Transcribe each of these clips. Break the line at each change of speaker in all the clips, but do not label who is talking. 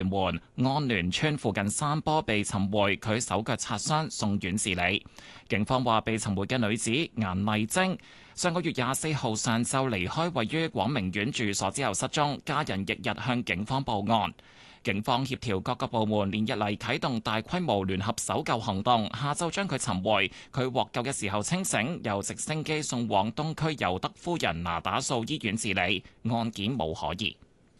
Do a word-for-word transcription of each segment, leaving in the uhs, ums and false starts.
門安聯村附近山坡被尋回，佢手腳擦傷，送院治理。警方話，被尋回嘅女子顏麗晶上個月廿四號上晝離開位於廣明苑住所之後失蹤，家人翌日向警方報案。警方協調各個部門連日嚟啟動大規模聯合搜救行動，下晝將佢尋回。佢獲救嘅時候清醒，由直升機送往東區尤德夫人那打素醫院治理，案件冇可疑。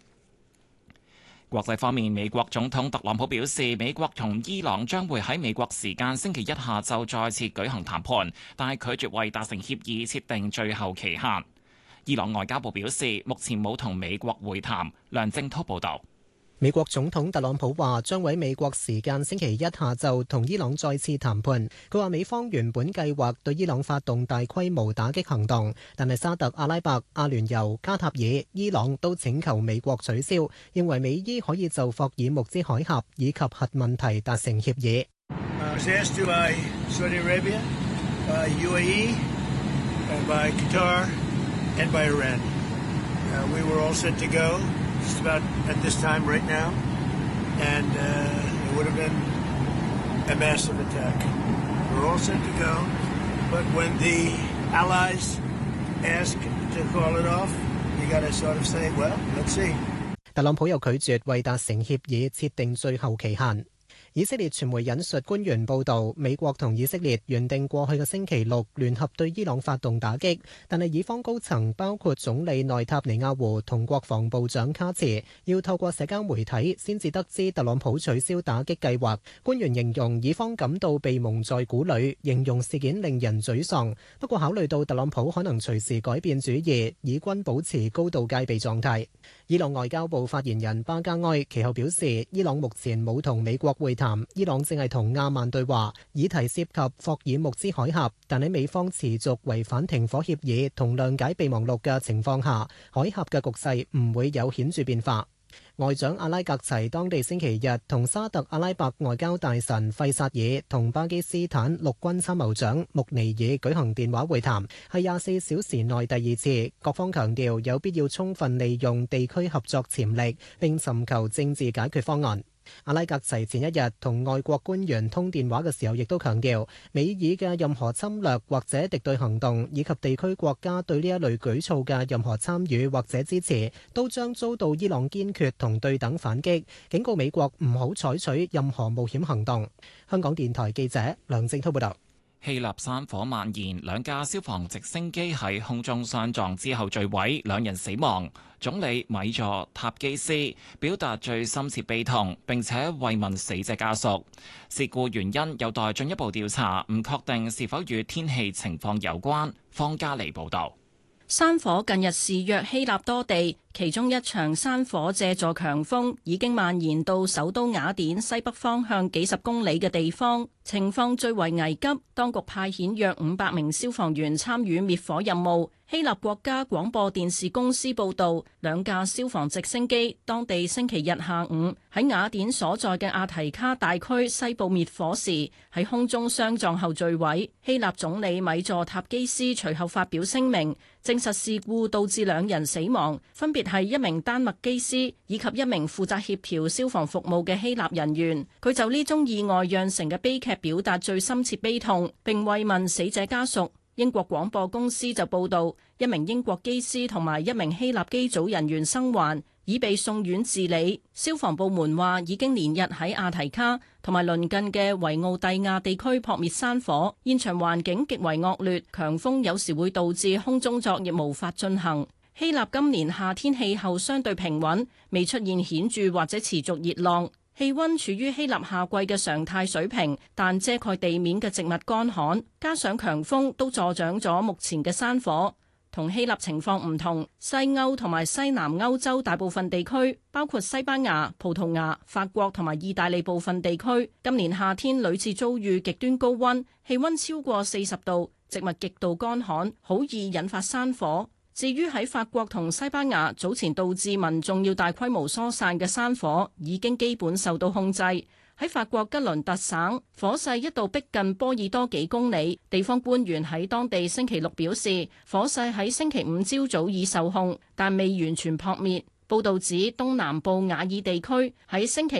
國際方面，美國總統特朗普表示，美國同伊朗將會喺美國時間星期一下晝再次舉行談判，但係拒絕為達成協議設定最後期限。伊朗外交部表示，目前冇同美國會談。梁正濤報道。
美國總統特朗普話將喺美國時間星期一下晝同伊朗再次談判。佢話美方原本計劃對伊朗發動大規模打擊行動，但係沙特阿拉伯、阿聯酋、卡塔爾、伊朗都請求美國取消，認為美伊可以就霍爾木茲海峽以及核問題達成協議。
Just about at this time right now, and uh, it would have been a massive attack. We're all set to go, but when the allies ask to call it off, you got to sort of say, well, let's see.
特朗普又拒絕為達成協議設定最後期限。以色列傳媒引述官員報導，美國同以色列原定過去嘅星期六聯合對伊朗發動打擊，但係以方高層包括總理內塔尼亞胡同國防部長卡茨要透過社交媒體先至得知特朗普取消打擊計劃。官員形容以方感到被蒙在鼓裏，形容事件令人沮喪。不過考慮到特朗普可能隨時改變主意，以軍保持高度戒備狀態。伊朗外交部發言人巴加埃其後表示，伊朗目前冇同美國會談，伊朗正係同亞曼對話，議題涉及霍爾木茲海峽，但喺美方持續違反停火協議同諒解備忘錄嘅情況下，海峽嘅局勢唔會有顯著變化。外長阿拉格齊當地星期日同沙特阿拉伯外交大臣費薩爾同巴基斯坦陸軍參謀長穆尼爾舉行電話會談，係廿四小時內第二次。各方強調有必要充分利用地區合作潛力，並尋求政治解決方案。阿拉格齊前一日同外國官員通電話嘅時候，亦都強調美以嘅任何侵略或者敵對行動，以及地區國家對呢一類舉措嘅任何參與或者支持，都將遭到伊朗堅決同對等反擊，警告美國唔好採取任何冒險行動。香港電台記者梁正滔報道。
希臘山火蔓延，兩架消防直升機喺空中相撞之後墜毀，兩人死亡。總理米佐塔基斯表達最深切悲痛，並且慰問死者家屬。事故原因有待進一步調查，唔確定是否與天氣情況有關。方嘉莉報導。
山火近日肆虐希臘多地，其中一場山火借助強風已經蔓延到首都雅典西北方向幾十公里嘅地方，情況最為危急。當局派遣約五百名消防員參與滅火任務。希臘國家廣播電視公司報導，兩架消防直升機當地星期日下午喺雅典所在嘅阿提卡大區西部滅火時，喺空中相撞後墜毀。希臘總理米佐塔基斯隨後發表聲明，證實事故導致兩人死亡，分別係一名丹麥機師以及一名負責協調消防服務嘅希臘人員。佢就呢宗意外釀成嘅悲劇表達最深切悲痛，並慰問死者家屬。英國廣播公司就報導，一名英國機師同埋一名希臘機組人員生還，已被送院治理。消防部門話已經連日喺阿提卡同埋鄰近嘅維奧蒂亞地區撲滅山火，現場環境極為惡劣，強風有時會導致空中作業無法進行。希臘今年夏天氣候相對平穩，未出現顯著或者持續熱浪。氣溫處於希臘夏季嘅常態水平，但遮蓋地面嘅植物乾旱，加上強風都助長咗目前嘅山火。同希臘情況唔同，西歐同埋西南歐洲大部分地區，包括西班牙、葡萄牙、法國同埋意大利部分地區，今年夏天屢次遭遇極端高溫，氣溫超過四十度，植物極度乾旱，好易引發山火。至於喺法國同西班牙早前導致民眾要大規模疏散嘅山火，已經基本受到控制。喺法國吉倫特省，火勢一度逼近波爾多幾公里。地方官員喺當地星期六表示，火勢喺星期五朝早已受控，但未完全撲滅。報導指東南部瓦爾地區喺星期